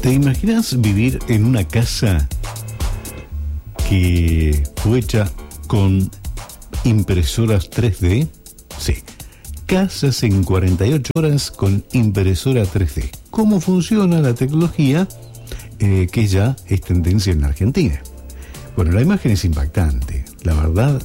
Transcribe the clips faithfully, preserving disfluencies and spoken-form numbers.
¿Te imaginas vivir en una casa que fue hecha con impresoras tres D? Sí. Casas en cuarenta y ocho horas con impresora tres D. ¿Cómo funciona la tecnología eh, que ya es tendencia en la Argentina? Bueno, la imagen es impactante. La verdad,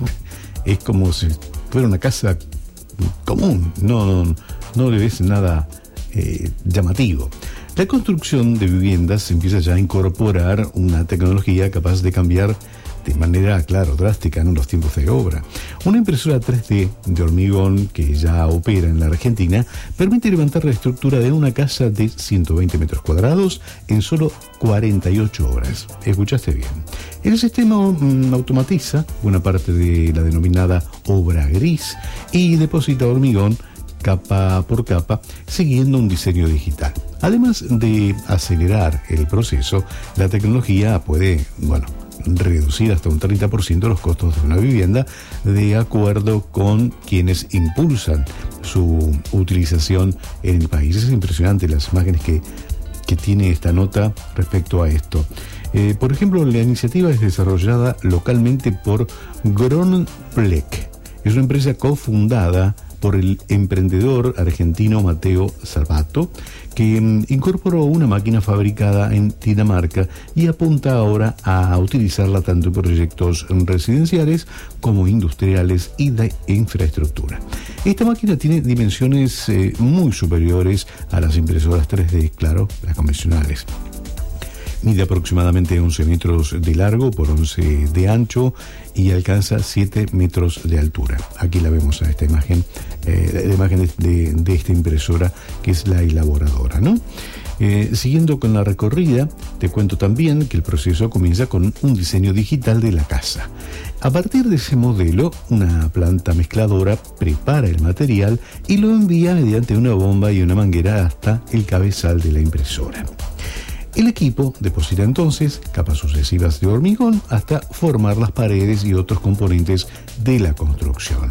es como si fuera una casa común. No, no, no le ves nada eh, llamativo. La construcción de viviendas empieza ya a incorporar una tecnología capaz de cambiar de manera, claro, drástica en los tiempos de obra. Una impresora tres D de hormigón que ya opera en la Argentina permite levantar la estructura de una casa de ciento veinte metros cuadrados en solo cuarenta y ocho horas. Escuchaste bien. El sistema mm, automatiza buena parte de la denominada obra gris y deposita hormigón capa por capa, siguiendo un diseño digital. Además de acelerar el proceso, la tecnología puede, bueno, reducir hasta un treinta por ciento los costos de una vivienda, de acuerdo con quienes impulsan su utilización en el país. Es impresionante las imágenes que, que tiene esta nota respecto a esto. Eh, por ejemplo, la iniciativa es desarrollada localmente por Gronplec. Es una empresa cofundada por el emprendedor argentino Mateo Salvato, que mm, incorporó una máquina fabricada en Dinamarca y apunta ahora a utilizarla tanto en proyectos residenciales como industriales y de infraestructura. Esta máquina tiene dimensiones eh, muy superiores a las impresoras tres D, claro, las convencionales. Mide aproximadamente once metros de largo por once de ancho y alcanza siete metros de altura. Aquí la vemos a esta imagen, eh, la imagen de, de esta impresora que es la elaboradora, ¿no? Eh, siguiendo con la recorrida, te cuento también que el proceso comienza con un diseño digital de la casa. A partir de ese modelo, una planta mezcladora prepara el material y lo envía mediante una bomba y una manguera hasta el cabezal de la impresora. El equipo deposita entonces capas sucesivas de hormigón hasta formar las paredes y otros componentes de la construcción.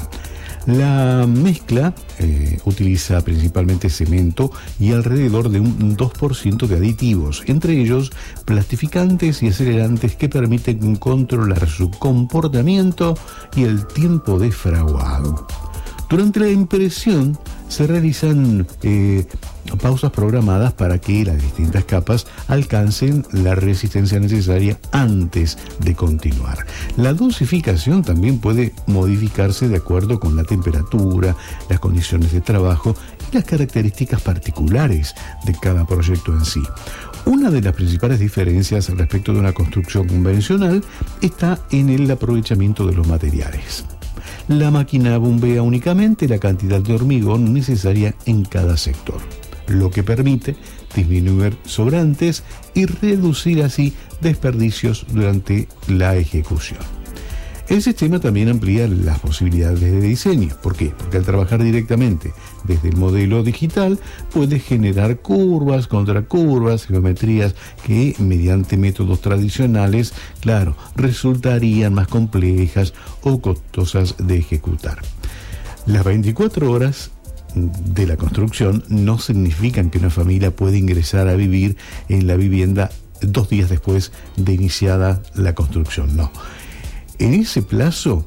La mezcla eh, utiliza principalmente cemento y alrededor de un dos por ciento de aditivos, entre ellos plastificantes y acelerantes que permiten controlar su comportamiento y el tiempo de fraguado. Durante la impresión se realizan eh, pausas programadas para que las distintas capas alcancen la resistencia necesaria antes de continuar. La dosificación también puede modificarse de acuerdo con la temperatura, las condiciones de trabajo y las características particulares de cada proyecto en sí. Una de las principales diferencias respecto de una construcción convencional está en el aprovechamiento de los materiales. La máquina bombea únicamente la cantidad de hormigón necesaria en cada sector, lo que permite disminuir sobrantes y reducir así desperdicios durante la ejecución. El sistema también amplía las posibilidades de diseño. ¿Por qué? Porque al trabajar directamente desde el modelo digital puede generar curvas, contracurvas, geometrías que mediante métodos tradicionales, claro, resultarían más complejas o costosas de ejecutar. Las veinticuatro horas de la construcción no significan que una familia pueda ingresar a vivir en la vivienda dos días después de iniciada la construcción, no. En ese plazo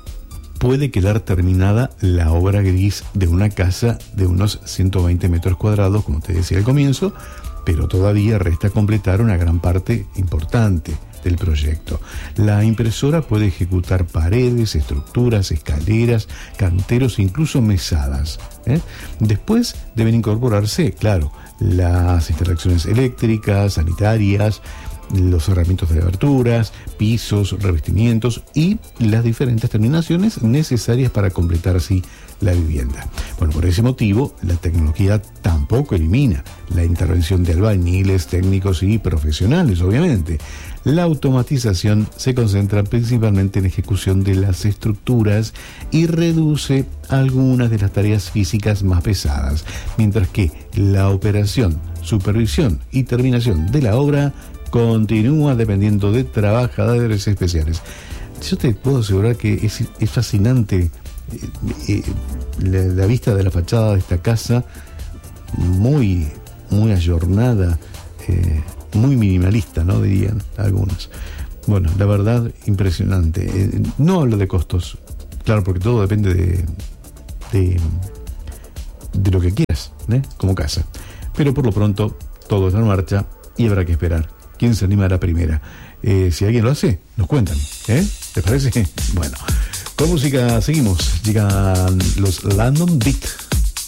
puede quedar terminada la obra gris de una casa de unos ciento veinte metros cuadrados, como te decía al comienzo, pero todavía resta completar una gran parte importante del proyecto. La impresora puede ejecutar paredes, estructuras, escaleras, canteros e incluso mesadas, ¿eh? Después deben incorporarse, claro, las instalaciones eléctricas, sanitarias, los cerramientos de aberturas, pisos, revestimientos y las diferentes terminaciones necesarias para completar así la vivienda. Bueno, por ese motivo, la tecnología tampoco elimina la intervención de albañiles, técnicos y profesionales, obviamente. La automatización se concentra principalmente en ejecución de las estructuras y reduce algunas de las tareas físicas más pesadas, mientras que la operación, supervisión y terminación de la obra continúa dependiendo de trabajadores especiales. Yo te puedo asegurar que es, es fascinante eh, eh, la, la vista de la fachada de esta casa, muy, muy ayornada, eh, muy minimalista, ¿no? Dirían algunos. Bueno, la verdad, impresionante. Eh, no hablo de costos, claro, porque todo depende de, de, de lo que quieras, ¿eh? Como casa. Pero por lo pronto, todo está en marcha y habrá que esperar. ¿Quién se anima a la primera? Eh, si alguien lo hace, nos cuentan, ¿eh? ¿Les parece? Bueno, con música seguimos. Llegan los London Beat.